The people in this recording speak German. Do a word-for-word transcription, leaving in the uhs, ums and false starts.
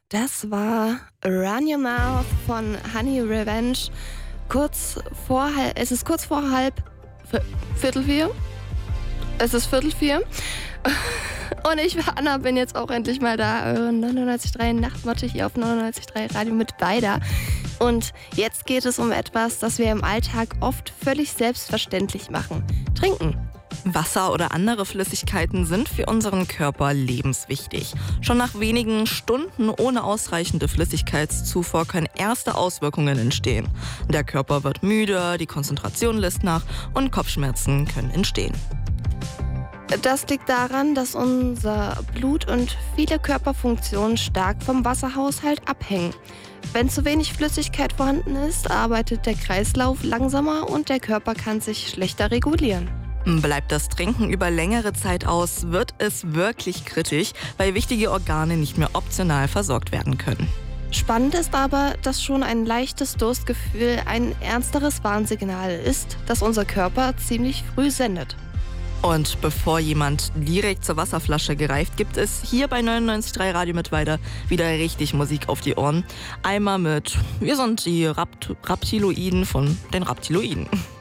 Das war Run Your Mouth von Honey Revenge. Kurz vor halb, es ist kurz vor halb, v- Viertel vier. Es ist Viertel vier. Und ich, Anna, bin jetzt auch endlich mal da. Eure neunundneunzig Komma drei Nachtmotte hier auf neunundneunzig Komma drei Radio mit Weider. Und jetzt geht es um etwas, das wir im Alltag oft völlig selbstverständlich machen. Trinken. Wasser oder andere Flüssigkeiten sind für unseren Körper lebenswichtig. Schon nach wenigen Stunden ohne ausreichende Flüssigkeitszufuhr können erste Auswirkungen entstehen. Der Körper wird müde, die Konzentration lässt nach und Kopfschmerzen können entstehen. Das liegt daran, dass unser Blut und viele Körperfunktionen stark vom Wasserhaushalt abhängen. Wenn zu wenig Flüssigkeit vorhanden ist, arbeitet der Kreislauf langsamer und der Körper kann sich schlechter regulieren. Bleibt das Trinken über längere Zeit aus, wird es wirklich kritisch, weil wichtige Organe nicht mehr optional versorgt werden können. Spannend ist aber, dass schon ein leichtes Durstgefühl ein ernsteres Warnsignal ist, das unser Körper ziemlich früh sendet. Und bevor jemand direkt zur Wasserflasche greift, gibt es hier bei neunundneunzig Komma drei Radio mit Weider wieder richtig Musik auf die Ohren. Einmal mit, wir sind die Rapt- Raptiloiden von den Raptiloiden.